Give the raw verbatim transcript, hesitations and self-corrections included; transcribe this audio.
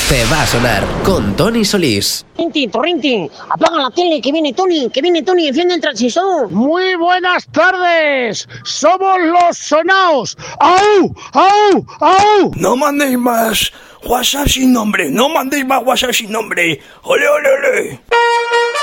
Te va a sonar con Tony Solís. Rinti, Torrinti, apaga la tele, que viene Tony, que viene Tony, enciende el transistor. Muy buenas tardes, somos los sonaos. ¡Au! ¡Au! ¡Au! No mandéis más WhatsApp sin nombre, no mandéis más WhatsApp sin nombre. ¡Ole, ole, ole!